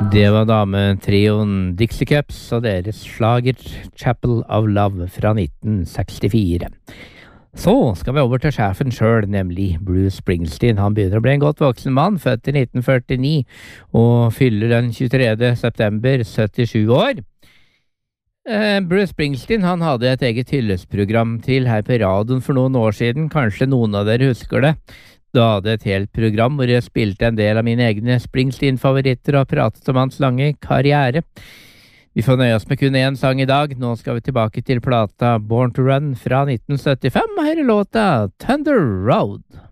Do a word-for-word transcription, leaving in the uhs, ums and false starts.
Det var dametrioen Dixie Cups og deres slager Chapel of Love fra nitten sekstifire. Så skal vi over til sjefen selv, nemlig Bruce Springsteen. Han begynner å bli en godt voksen mann, født i nitten førtini, og fyller den tjuetredje september syttisju år. Eh, Bruce Springsteen han hadde et eget hyllestprogram til her på radioen for noen år siden, kanskje noen av dere husker det. Da hadde et helt program hvor jeg spilte en del av mine egne Springsteen-favoritter og pratet om hans lange karriere. Vi får nøye oss med kun én sang i dag. Nå skal vi tilbake til plata Born to Run fra nitten syttifem, og her er låta Thunder Road.